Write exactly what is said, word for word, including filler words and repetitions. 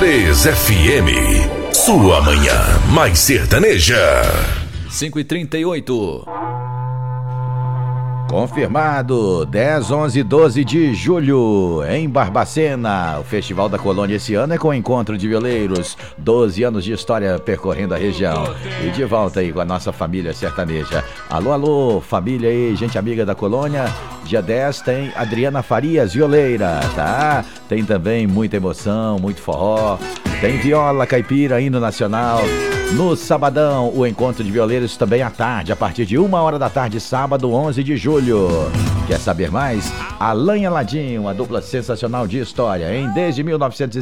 três F M, sua manhã mais sertaneja. cinco e trinta e oito. Confirmado, dez, onze e doze de julho, em Barbacena. O Festival da Colônia esse ano é com o Encontro de Violeiros. doze anos de história percorrendo a região. E de volta aí com a nossa família sertaneja. Alô, alô, família aí, gente amiga da Colônia. Dia dez tem Adriana Farias, violeira, tá? Tem também muita emoção, muito forró. Tem viola caipira, hino nacional. No sabadão, o Encontro de Violeiros também à tarde, a partir de uma hora da tarde, sábado, onze de julho. Quer saber mais? Alain e Ladinho, uma dupla sensacional de história, hein? Desde mil novecentos e